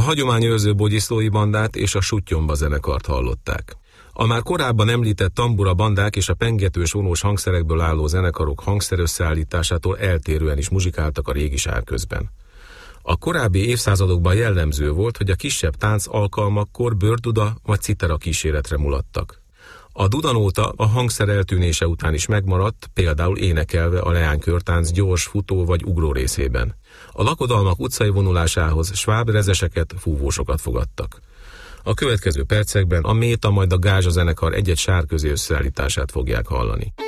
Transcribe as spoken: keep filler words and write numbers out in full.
hagyományőrző Bogyiszlói bandát és a Suttyomba zenekart hallották. A már korábban említett tambura bandák és a pengetős vonós hangszerekből álló zenekarok hangszerösszeállításától eltérően is muzsikáltak a régi sárközben. A korábbi évszázadokban jellemző volt, hogy a kisebb tánc alkalmakkor bőrduda vagy citera kíséretre mulattak. A dudanóta a hangszer eltűnése után is megmaradt, például énekelve a leánykörtánc gyors, futó vagy ugró részében. A lakodalmak utcai vonulásához sváb rezeseket, fúvósokat fogadtak. A következő percekben a Méta majd a Gázsa zenekar egy-egy sárközi összeállítását fogják hallani.